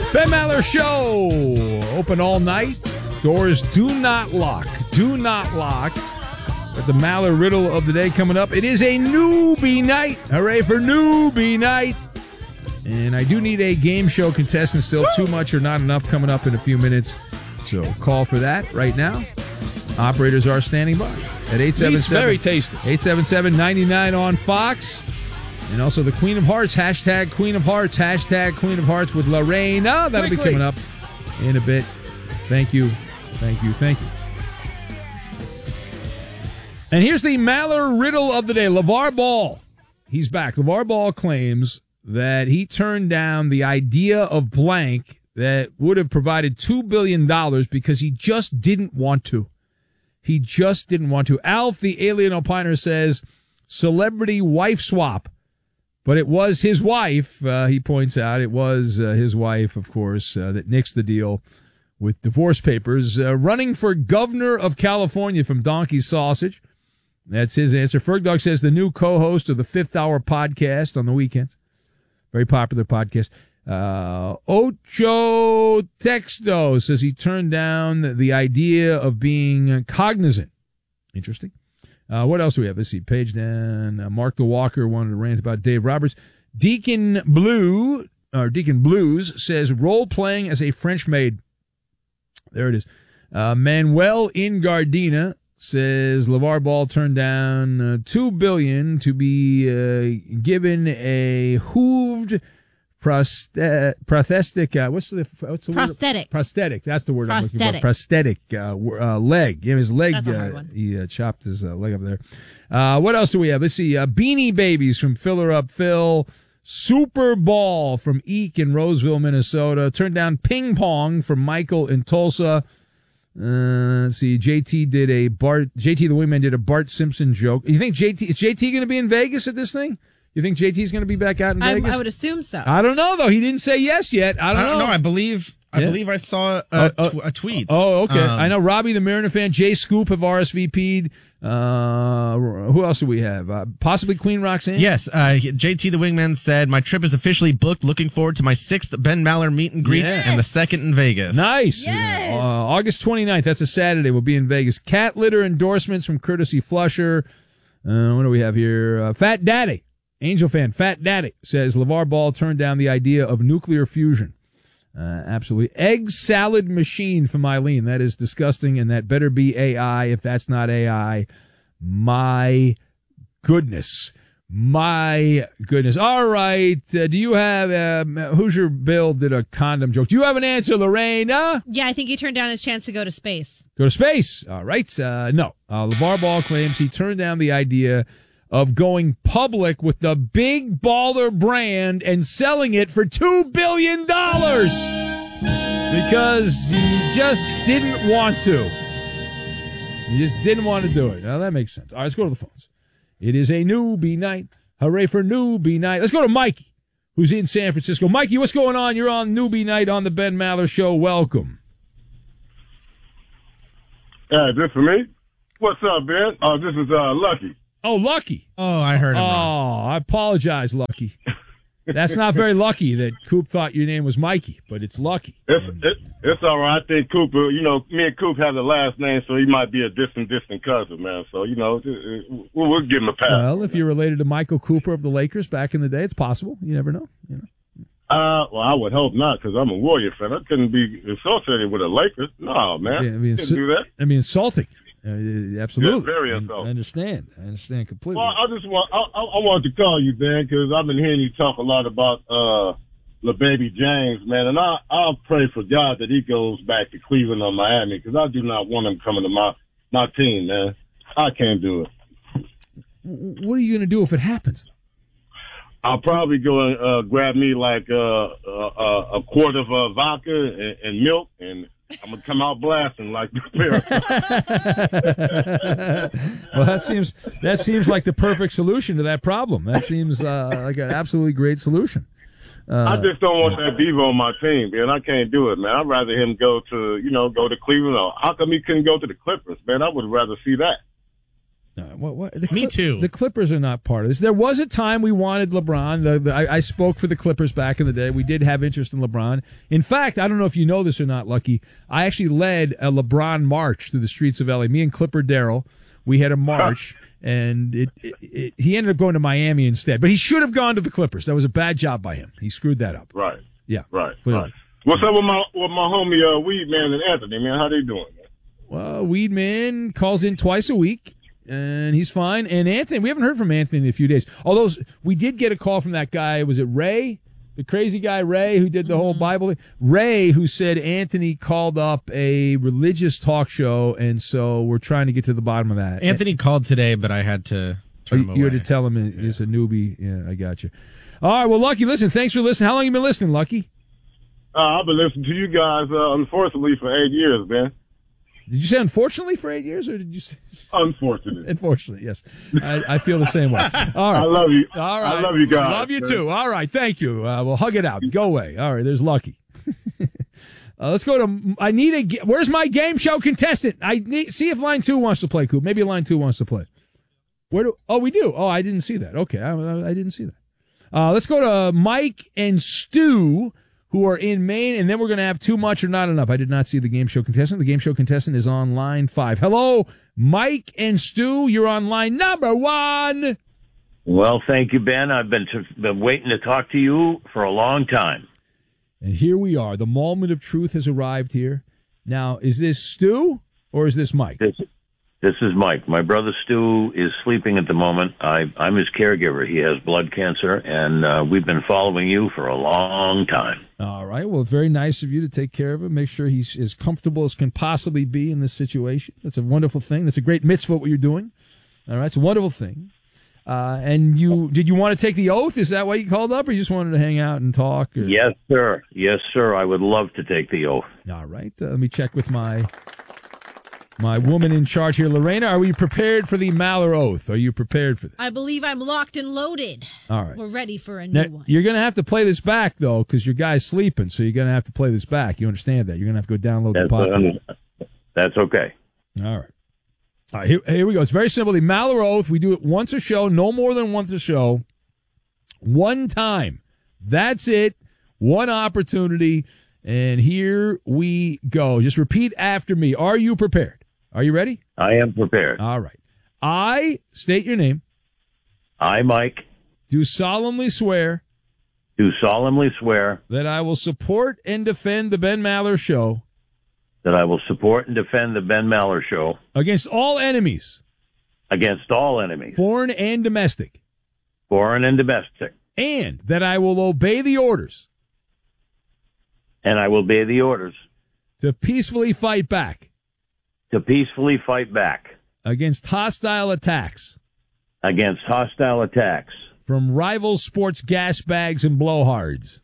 Ben Maller Show. Open all night. Doors do not lock. Do not lock. But the Maller riddle of the day coming up. It is a newbie night. Hooray for newbie night. And I do need a game show contestant still. Too much or not enough coming up in a few minutes. So call for that right now. Operators are standing by at 877. Very tasty. 877-99 on Fox. And also the Queen of Hearts, hashtag Queen of Hearts, hashtag Queen of Hearts with Lorena. That'll be coming up in a bit. Thank you. Thank you. Thank you. And here's the Maller riddle of the day. LeVar Ball. He's back. LeVar Ball claims that he turned down the idea of blank that would have provided $2 billion because he just didn't want to. He just didn't want to. Alf, the alien opiner, says celebrity wife swap. But it was his wife, he points out. It was his wife, of course, that nixed the deal with divorce papers. Running for governor of California from Donkey Sausage. That's his answer. Fergdog says the new co-host of the Fifth Hour podcast on the weekends. Very popular podcast. Ocho Texto says he turned down the idea of being cognizant. Interesting. What else do we have? Let's see. Page down. Mark the Walker wanted to rant about Dave Roberts. Deacon Blues says role playing as a French maid. There it is. Manuel in Gardena says LeVar Ball turned down $2 billion to be given a hooved prosthetic. What's the prosthetic? Word? Prosthetic. That's the word prosthetic. I'm looking for. Prosthetic leg. Yeah, his leg. That's a hard one. He chopped his leg up there. What else do we have? Let's see. Beanie Babies from Filler Up Phil. Super Ball from Eek in Roseville, Minnesota. Turned down Ping Pong from Michael in Tulsa. Let's see. JT the Wingman did a Bart Simpson joke. You think is JT going to be in Vegas at this thing? You think JT's going to be back out in Vegas? I would assume so. I don't know, though. He didn't say yes yet. I don't know. No, I believe I saw a tweet. Oh, okay. I know Robbie the Mariner fan, Jay Scoop have RSVP'd. Who else do we have? Possibly Queen Roxanne? Yes. JT the Wingman said, my trip is officially booked. Looking forward to my 6th Ben Maller meet and greet and the 2nd in Vegas. Nice. Yes. August 29th. That's a Saturday. We'll be in Vegas. Cat litter endorsements from Courtesy Flusher. What do we have here? Fat Daddy. Angel fan, Fat Daddy, says LeVar Ball turned down the idea of nuclear fusion. Absolutely. Egg salad machine from Eileen. That is disgusting, and that better be AI if that's not AI. My goodness. My goodness. All right. Do you have, Hoosier Bill did a condom joke. Do you have an answer, Lorena? Yeah, I think he turned down his chance to go to space. Go to space. All right. No. LeVar Ball claims he turned down the idea of going public with the Big Baller brand and selling it for $2 billion because he just didn't want to. He just didn't want to do it. Now, that makes sense. All right, let's go to the phones. It is a newbie night. Hooray for newbie night. Let's go to Mikey, who's in San Francisco. Mikey, what's going on? You're on newbie night on the Ben Maller Show. Welcome. Is this for me? What's up, Ben? This is Lucky. Oh, Lucky. Oh, I heard him wrong. Oh, I apologize, Lucky. That's not very lucky that Coop thought your name was Mikey, but it's Lucky. It's all right. I think Coop, me and Coop have the last name, so he might be a distant cousin, man. So, we'll give him a pass. Well, if you're related to Michael Cooper of the Lakers back in the day, it's possible. You never know. Well, I would hope not, because I'm a Warrior fan. I couldn't be associated with the Lakers. No, man. Yeah, Couldn't do that. I mean, insulting. Absolutely. Yeah, very insulting. I understand completely. Well, I wanted to call you, Dan, because I've been hearing you talk a lot about LaBaby James, man, and I'll pray for God that he goes back to Cleveland or Miami, because I do not want him coming to my team, man. I can't do it. What are you going to do if it happens? I'll probably go and grab me like a quart of vodka and milk, and I'm gonna come out blasting like the Well, that seems like the perfect solution to that problem. That seems like an absolutely great solution. I just don't want that Devo on my team, man. I can't do it, man. I'd rather him go to Cleveland. Or how come he couldn't go to the Clippers, man? I would rather see that. What? Me too. The Clippers are not part of this. There was a time we wanted LeBron. I spoke for the Clippers back in the day. We did have interest in LeBron. In fact, I don't know if you know this or not, Lucky. I actually led a LeBron march through the streets of LA. Me and Clipper Darrell, we had a march, and he ended up going to Miami instead. But he should have gone to the Clippers. That was a bad job by him. He screwed that up. Right. Yeah. Right. Clearly. Right. What's up with my homie Weed Man and Anthony, man? How they doing, man? Well, Weedman calls in twice a week, and he's fine. And Anthony, we haven't heard from Anthony in a few days. Although we did get a call from that guy. Was it Ray? The crazy guy Ray who did the whole Bible thing? Ray, who said Anthony called up a religious talk show, and so we're trying to get to the bottom of that. Anthony called today, but I had to turn him away. You had to tell him he's a newbie. Yeah, I got you. All right, well, Lucky, listen, thanks for listening. How long have you been listening, Lucky? I've been listening to you guys, unfortunately, for 8 years, man. Did you say unfortunately for 8 years, or did you say unfortunately? Unfortunately, yes. I feel the same way. All right. I love you. All right. I love you guys. Love you too. All right. Thank you. We'll hug it out. Go away. All right. There's Lucky. Let's go to. Where's my game show contestant? See if line 2 wants to play, Coop. Maybe line 2 wants to play. We do. Oh, I didn't see that. Okay. I didn't see that. Let's go to Mike and Stu, who are in Maine, and then we're going to have too much or not enough. I did not see the game show contestant. The game show contestant is on line 5. Hello, Mike and Stu. You're on line number 1. Well, thank you, Ben. I've been waiting to talk to you for a long time. And here we are. The moment of truth has arrived here. Now, is this Stu or is this Mike? This is Mike. My brother Stu is sleeping at the moment. I'm his caregiver. He has blood cancer, and we've been following you for a long time. All right. Well, very nice of you to take care of him. Make sure he's as comfortable as can possibly be in this situation. That's a wonderful thing. That's a great mitzvah what you're doing. All right. It's a wonderful thing. And did you want to take the oath? Is that why you called up, or you just wanted to hang out and talk? Or? Yes, sir. Yes, sir. I would love to take the oath. All right. Let me check with my woman in charge here, Lorena. Are we prepared for the Maller oath? Are you prepared for this? I believe I'm locked and loaded. All right. We're ready for a new one. You're going to have to play this back, though, because your guy's sleeping, so you're going to have to play this back. You understand that? You're going to have to go download the podcast. That's okay. All right. All right, here we go. It's very simple. The Maller oath, we do it once a show, no more than once a show. One time. That's it. One opportunity. And here we go. Just repeat after me. Are you prepared? Are you ready? I am prepared. All right. I state your name. I, Mike. Do solemnly swear. Do solemnly swear. That I will support and defend the Ben Maller Show. That I will support and defend the Ben Maller Show. Against all enemies. Against all enemies. Foreign and domestic. Foreign and domestic. And that I will obey the orders. And I will obey the orders. To peacefully fight back. To peacefully fight back. Against hostile attacks. Against hostile attacks. From rival sports gas bags and blowhards.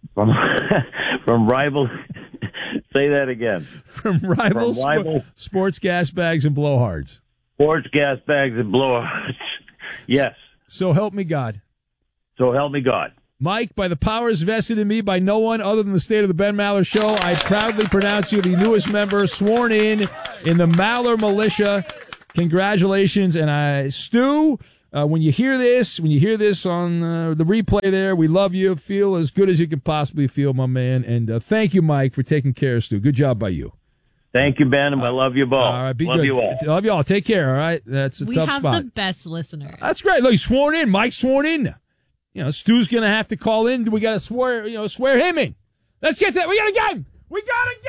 From rival... Say that again. From rival sports gas bags and blowhards. Sports gas bags and blowhards. Yes. So help me God. So help me God. Mike, by the powers vested in me by no one other than the state of the Ben Maller Show, I proudly pronounce you the newest member sworn in the Maller Militia. Congratulations. And Stu, when you hear this on the replay there, we love you. Feel as good as you can possibly feel, my man. And thank you, Mike, for taking care of Stu. Good job by you. Thank you, Ben. I love you both. All right, be love good. you all. Love you all. Take care, all right? That's a tough spot. We have the best listeners. That's great. Look, he's sworn in. Mike's sworn in. You know, Stu's going to have to call in. We got to swear him in. Let's get that. We got a game. We got a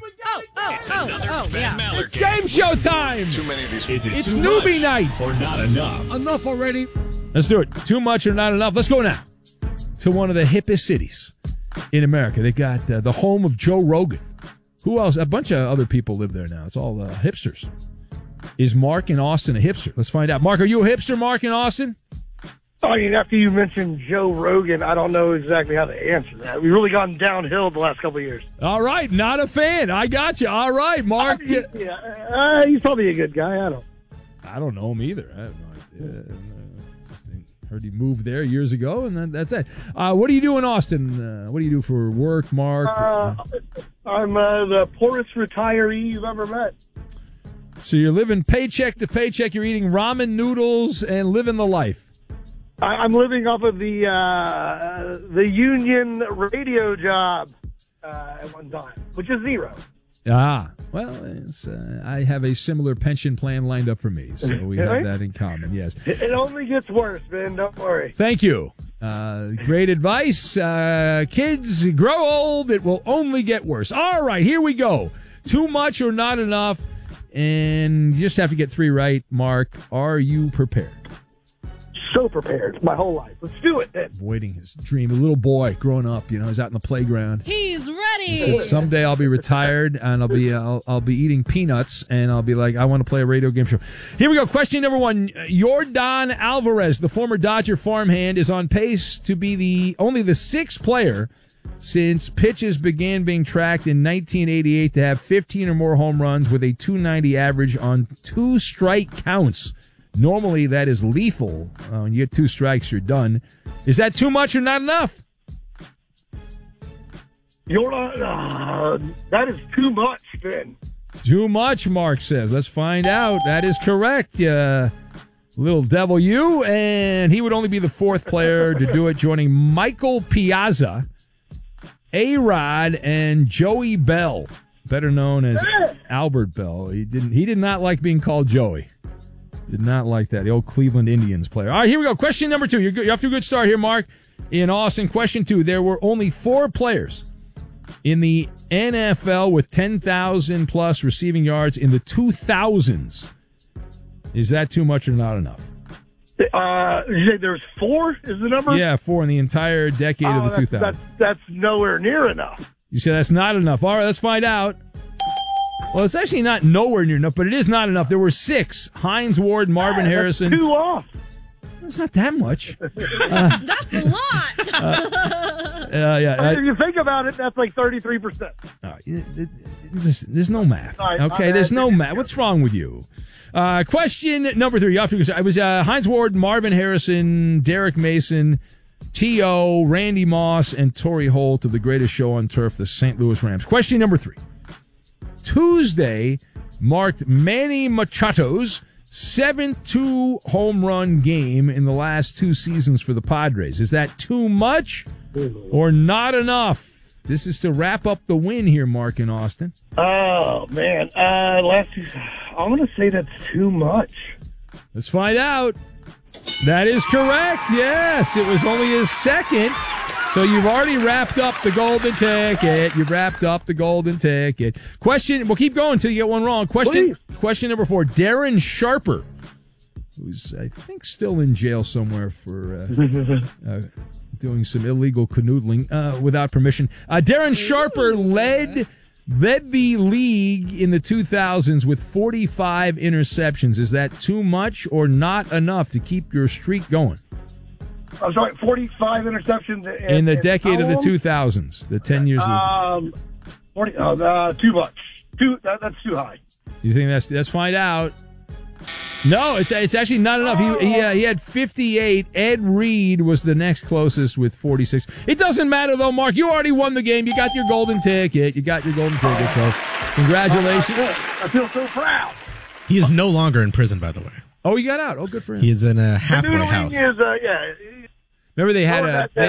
game. Yeah. It's game show time. Too many of these. It's newbie night. Or not enough? Enough already. Let's do it. Too much or not enough. Let's go now to one of the hippest cities in America. They got the home of Joe Rogan. Who else? A bunch of other people live there now. It's all hipsters. Is Mark in Austin a hipster? Let's find out. Mark, are you a hipster, Mark, in Austin? I mean, after you mentioned Joe Rogan, I don't know exactly how to answer that. We've really gone downhill the last couple of years. All right, not a fan. I got you. All right, Mark. Yeah, he's probably a good guy. I don't know him either. I have no idea. Just heard he moved there years ago, and that's it. What do you do in Austin? What do you do for work, Mark? I'm the poorest retiree you've ever met. So you're living paycheck to paycheck. You're eating ramen noodles and living the life. I'm living off of the union radio job at one time, which is zero. Ah, well, I have a similar pension plan lined up for me, so we have that in common, yes. It only gets worse, man. Don't worry. Thank you. Great advice. Kids, grow old. It will only get worse. All right, here we go. Too much or not enough, and you just have to get 3 right. Mark, are you prepared? So prepared my whole life. Let's do it then. Avoiding his dream. A little boy growing up, he's out in the playground. He's ready. He said, someday I'll be retired and I'll be eating peanuts and I'll be like, I want to play a radio game show. Here we go. Question number 1. Yordan Alvarez, the former Dodger farmhand, is on pace to be only the 6th player since pitches began being tracked in 1988 to have 15 or more home runs with a .290 average on 2 strike counts. Normally, that is lethal. When you get 2 strikes, you're done. Is that too much or not enough? That is too much, Ben. Too much, Mark says. Let's find out. That is correct. Little devil you. And he would only be the 4th player to do it, joining Michael Piazza, A-Rod, and Joey Bell, better known as Albert Bell. He did not like being called Joey. Did not like that. The old Cleveland Indians player. All right, here we go. Question number 2. You're off to a good start here, Mark. In Austin, question 2. There were only 4 players in the NFL with 10,000-plus receiving yards in the 2000s. Is that too much or not enough? You say there's 4 is the number? Yeah, 4 in the entire decade of the 2000s. That's nowhere near enough. You said that's not enough. All right, let's find out. Well, it's actually not nowhere near enough, but it is not enough. There were 6. Hines Ward, Marvin Harrison. That's 2 off. It's not that much. That's a lot. If you think about it, that's like 33%. There's no math. Okay, there's no math. What's wrong with you? Question number 3. It was Hines Ward, Marvin Harrison, Derek Mason, T.O., Randy Moss, and Torrey Holt of the greatest show on turf, the St. Louis Rams. Question number 3. Tuesday marked Manny Machado's 7th 2-home run game in the last 2 seasons for the Padres. Is that too much or not enough? This is to wrap up the win here, Mark, in Austin. Oh, man. I'm going to say that's too much. Let's find out. That is correct. Yes, it was only his 2nd. So you've already wrapped up the golden ticket. You've wrapped up the golden ticket. Question, we'll keep going until you get one wrong. Question number 4. Darren Sharper, who's, I think, still in jail somewhere for doing some illegal canoodling without permission. Darren Sharper led the league in the 2000s with 45 interceptions. Is that too much or not enough to keep your streak going? I'm sorry, 45 interceptions in the decade of the 2000s, the 10 years. 40. Too much. That's too high. You think let's find out. No, it's actually not enough. He had 58. Ed Reed was the next closest with 46. It doesn't matter though, Mark. You already won the game. You got your golden ticket. So congratulations. I feel so proud. He is no longer in prison, by the way. Oh, he got out. Oh, good for him. He is in a halfway house. Is, Remember they had